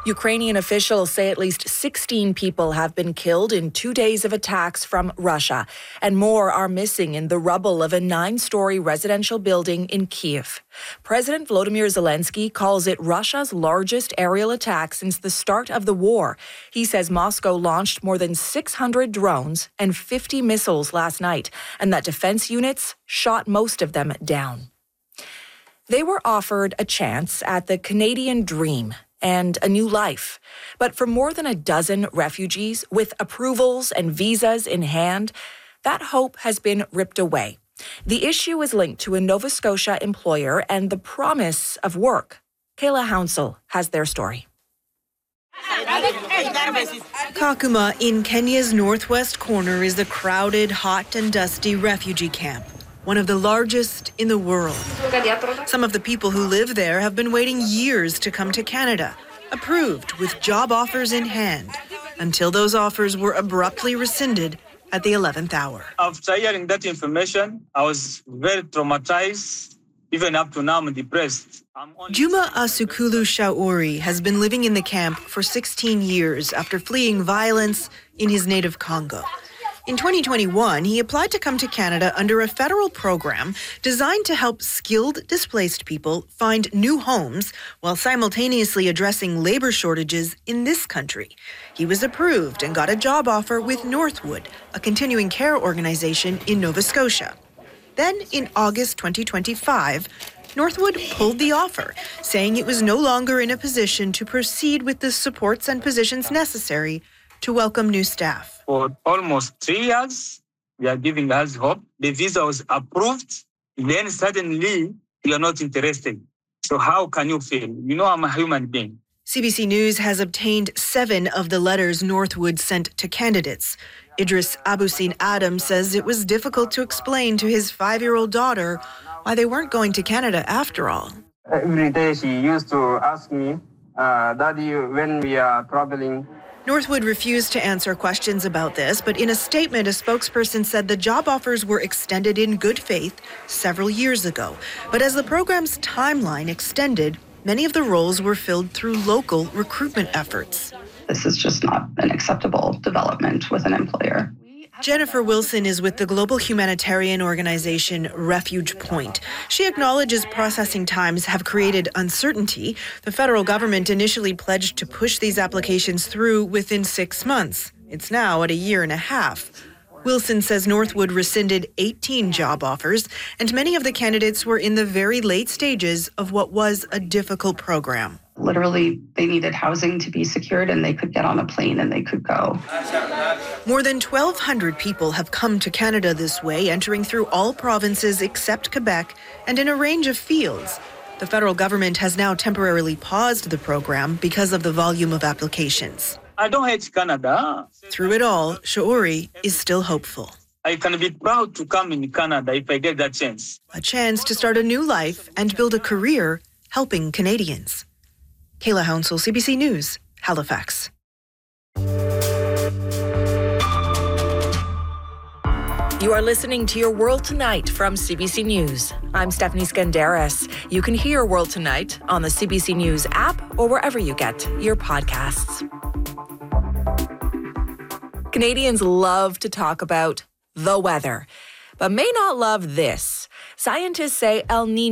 Ukrainian officials say at least 16 people have been killed in 2 days of attacks from Russia, and more are missing in the rubble of a 9-story residential building in Kyiv. President Volodymyr Zelensky calls it Russia's largest aerial attack since the start of the war. He says Moscow launched more than 600 drones and 50 missiles last night, and that defense units shot most of them down. They were offered a chance at the Canadian dream and a new life. But for more than a dozen refugees with approvals and visas in hand, that hope has been ripped away. The issue is linked to a Nova Scotia employer and the promise of work. Kayla Hounsell has their story. Kakuma in Kenya's northwest corner is the crowded, hot and dusty refugee camp, one of the largest in the world. Some of the people who live there have been waiting years to come to Canada, approved with job offers in hand, until those offers were abruptly rescinded at the 11th hour. After hearing that information, I was very traumatized. Even up to now, I'm depressed. Juma Asukulu Shauri has been living in the camp for 16 years after fleeing violence in his native Congo. In 2021, he applied to come to Canada under a federal program designed to help skilled displaced people find new homes while simultaneously addressing labor shortages in this country. He was approved and got a job offer with Northwood, a continuing care organization in Nova Scotia. Then, in August 2025, Northwood pulled the offer, saying it was no longer in a position to proceed with the supports and positions necessary to welcome new staff. For almost 3 years, they are giving us hope. The visa was approved. Then suddenly, you are not interested. So how can you feel? You know, I'm a human being. CBC News has obtained 7 of the letters Northwood sent to candidates. Idris Abusin Adam says it was difficult to explain to his 5-year-old daughter why they weren't going to Canada after all. Every day she used to ask me, Daddy, when we are traveling. Northwood refused to answer questions about this, but in a statement, a spokesperson said the job offers were extended in good faith several years ago. But as the program's timeline extended, many of the roles were filled through local recruitment efforts. This is just not an acceptable development with an employer. Jennifer Wilson is with the global humanitarian organization Refuge Point. She acknowledges processing times have created uncertainty. The federal government initially pledged to push these applications through within 6 months. It's now at 1.5 years. Wilson says Northwood rescinded 18 job offers, and many of the candidates were in the very late stages of what was a difficult program. Literally, they needed housing to be secured, and they could get on a plane and they could go. More than 1,200 people have come to Canada this way, entering through all provinces except Quebec and in a range of fields. The federal government has now temporarily paused the program because of the volume of applications. I don't hate Canada. Through it all, Shauri is still hopeful. I can be proud to come in Canada if I get that chance. A chance to start a new life and build a career helping Canadians. Kayla Hounsell, CBC News, Halifax. You are listening to Your World Tonight from CBC News. I'm Stephanie Skandaris. You can hear World Tonight on the CBC News app or wherever you get your podcasts. Canadians love to talk about the weather, but may not love this. Scientists say El Niño